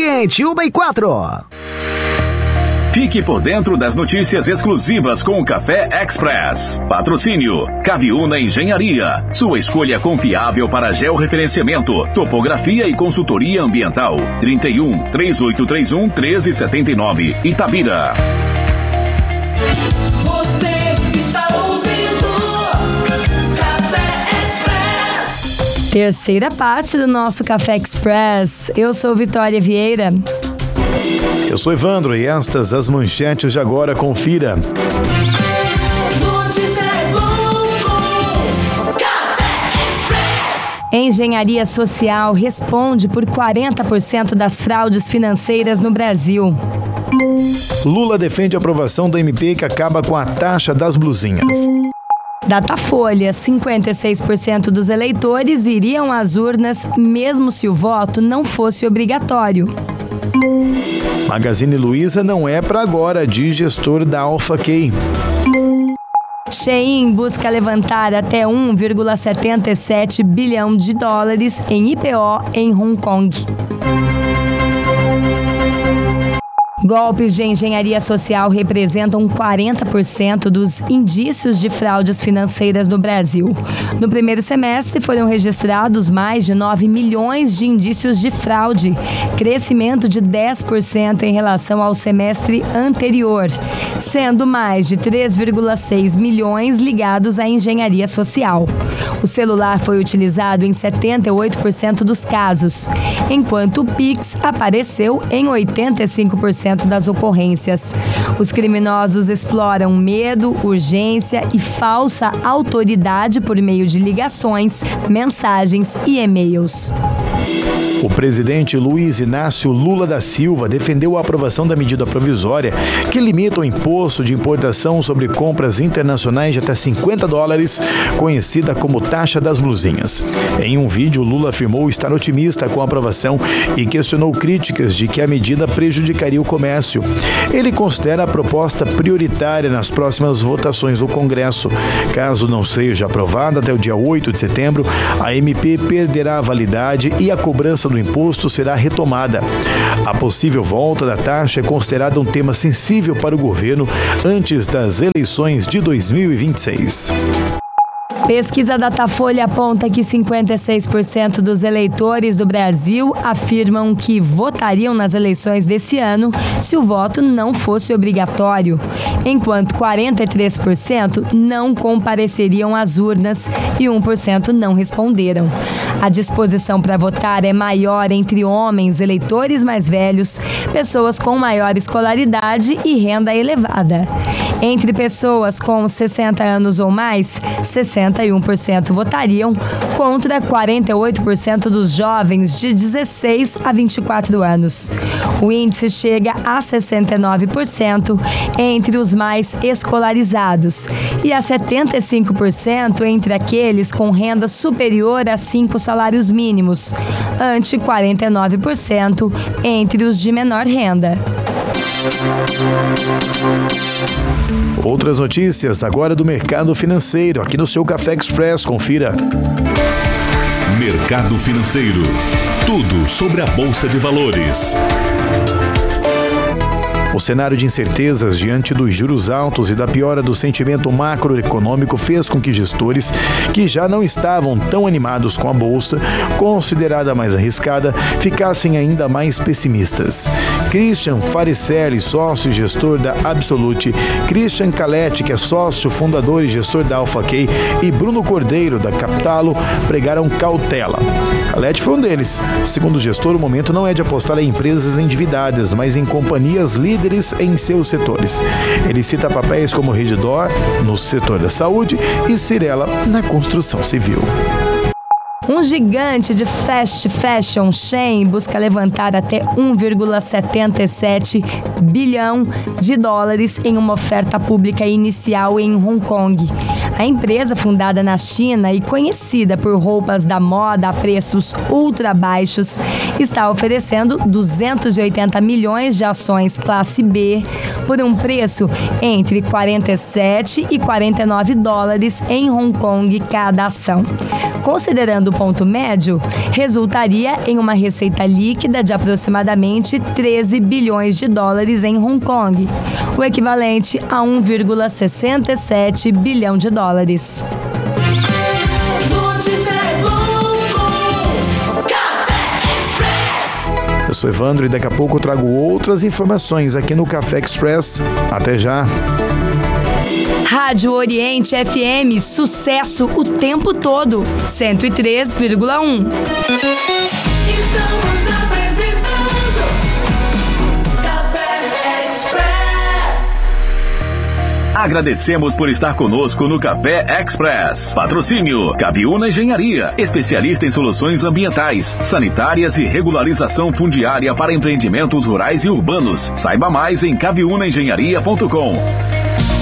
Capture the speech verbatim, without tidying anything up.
Oriente, uma e quatro. Fique por dentro das notícias exclusivas com o Café Express. Patrocínio Caviúna Engenharia. Sua escolha confiável para georreferenciamento, topografia e consultoria ambiental. trinta e um, três oito três um, treze setenta e nove, Itabira. Você está ouvindo Café Express. Terceira parte do nosso Café Express. Eu sou Vitória Vieira. Eu sou Evandro e estas as manchetes de agora, confira. Engenharia Social responde por quarenta por cento das fraudes financeiras no Brasil. Lula defende a aprovação da M P que acaba com a taxa das blusinhas. Datafolha, cinquenta e seis por cento dos eleitores iriam às urnas mesmo se o voto não fosse obrigatório. Magazine Luiza não é para agora, diz gestor da AlphaKey. Shein busca levantar até um vírgula setenta e sete bilhão de dólares em I P O em Hong Kong. Golpes de engenharia social representam quarenta por cento dos indícios de fraudes financeiras no Brasil. No primeiro semestre foram registrados mais de nove milhões de indícios de fraude, crescimento de dez por cento em relação ao semestre anterior, sendo mais de três vírgula seis milhões ligados à engenharia social. O celular foi utilizado em setenta e oito por cento dos casos, enquanto o Pix apareceu em oitenta e cinco por cento das ocorrências. Os criminosos exploram medo, urgência e falsa autoridade por meio de ligações, mensagens e e-mails. O presidente Luiz Inácio Lula da Silva defendeu a aprovação da medida provisória que limita o imposto de importação sobre compras internacionais de até cinquenta dólares, conhecida como taxa das blusinhas. Em um vídeo, Lula afirmou estar otimista com a aprovação e questionou críticas de que a medida prejudicaria o comércio. Ele considera a proposta prioritária nas próximas votações do Congresso. Caso não seja aprovada até o dia oito de setembro, a M P perderá a validade e a cobrança do imposto será retomada. A possível volta da taxa é considerada um tema sensível para o governo antes das eleições de dois mil e vinte e seis. Pesquisa Datafolha aponta que cinquenta e seis por cento dos eleitores do Brasil afirmam que votariam nas eleições desse ano se o voto não fosse obrigatório, enquanto quarenta e três por cento não compareceriam às urnas e um por cento não responderam. A disposição para votar é maior entre homens, eleitores mais velhos, pessoas com maior escolaridade e renda elevada. Entre pessoas com sessenta anos ou mais, sessenta e um por cento votariam contra quarenta e oito por cento dos jovens de dezesseis a vinte e quatro anos. O índice chega a sessenta e nove por cento entre os mais escolarizados e a setenta e cinco por cento entre aqueles com renda superior a cinco salários mínimos, ante quarenta e nove por cento entre os de menor renda. Outras notícias agora do mercado financeiro, aqui no seu Café Express, confira. Mercado financeiro. Tudo sobre a Bolsa de Valores. O cenário de incertezas diante dos juros altos e da piora do sentimento macroeconômico fez com que gestores que já não estavam tão animados com a bolsa, considerada mais arriscada, ficassem ainda mais pessimistas. Christian Faricelli, sócio e gestor da Absolute, Christian Caletti, que é sócio, fundador e gestor da AlphaKey, e Bruno Cordeiro, da Capitalo, pregaram cautela. Caletti foi um deles. Segundo o gestor, o momento não é de apostar em empresas endividadas, mas em companhias líderes em seus setores. Ele cita papéis como Redditor no setor da saúde e Cirela na construção civil. Um gigante de fast fashion, Shein, busca levantar até um vírgula setenta e sete bilhão de dólares em uma oferta pública inicial em Hong Kong. A empresa, fundada na China e conhecida por roupas da moda a preços ultra baixos, está oferecendo duzentos e oitenta milhões de ações classe B por um preço entre quarenta e sete e quarenta e nove dólares em Hong Kong cada ação. Considerando o ponto médio, resultaria em uma receita líquida de aproximadamente treze bilhões de dólares em Hong Kong, o equivalente a um vírgula sessenta e sete bilhão de dólares. Eu sou Evandro e daqui a pouco eu trago outras informações aqui no Café Express. Até já! Rádio Oriente F M, sucesso o tempo todo, cento e três vírgula um. Estamos apresentando Café Express. Agradecemos por estar conosco no Café Express. Patrocínio Caviúna Engenharia, especialista em soluções ambientais, sanitárias e regularização fundiária para empreendimentos rurais e urbanos. Saiba mais em caviúna engenharia ponto com.